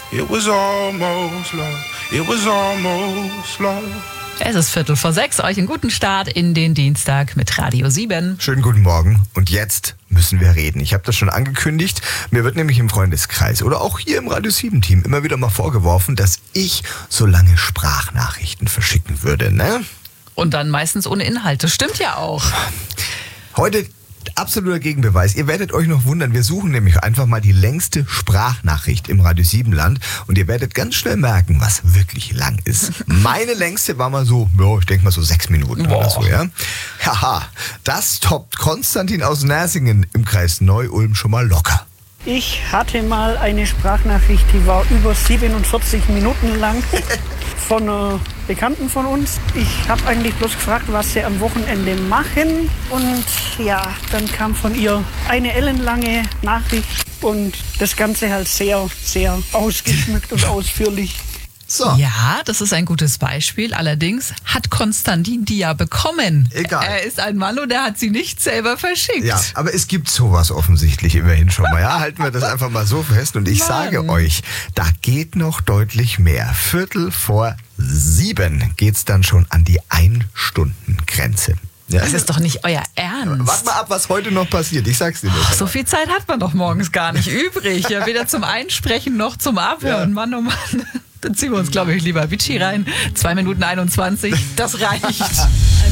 It was almost love. It was almost love. Es ist 5:45, euch einen guten Start in den Dienstag mit Radio 7. Schönen guten Morgen und jetzt müssen wir reden. Ich habe das schon angekündigt, mir wird nämlich im Freundeskreis oder auch hier im Radio 7 Team immer wieder mal vorgeworfen, dass ich so lange Sprachnachrichten verschicken würde, ne? Und dann meistens ohne Inhalt, das stimmt ja auch. Heute absoluter Gegenbeweis. Ihr werdet euch noch wundern, wir suchen nämlich einfach mal die längste Sprachnachricht im Radio 7 Land und ihr werdet ganz schnell merken, was wirklich lang ist. Meine längste war mal so, ich denke mal so 6 Minuten oder so, ja. Haha, das toppt Konstantin aus Nersingen im Kreis Neu-Ulm schon mal locker. Ich hatte mal eine Sprachnachricht, die war über 47 Minuten lang von einer Bekannten von uns. Ich habe eigentlich bloß gefragt, was sie am Wochenende machen. Und ja, dann kam von ihr eine ellenlange Nachricht und das Ganze halt sehr, sehr ausgeschmückt und ausführlich. So. Ja, das ist ein gutes Beispiel. Allerdings hat Konstantin die ja bekommen. Egal. Er ist ein Mann und er hat sie nicht selber verschickt. Ja, aber es gibt sowas offensichtlich immerhin schon mal. Ja, halten wir das einfach mal so fest. Und ich sage euch, da geht noch deutlich mehr. 6:45 geht's dann schon an die 1-Stunden-Grenze. Ja. Das ist doch nicht euer Ernst. Wart mal ab, was heute noch passiert. Ich sag's dir nicht. Ach, so viel Zeit hat man doch morgens gar nicht übrig. Ja, weder zum Einsprechen noch zum Abhören. Ja. Mann, oh Mann. Dann ziehen wir uns, glaube ich, lieber Avicii rein. 2:21, das reicht.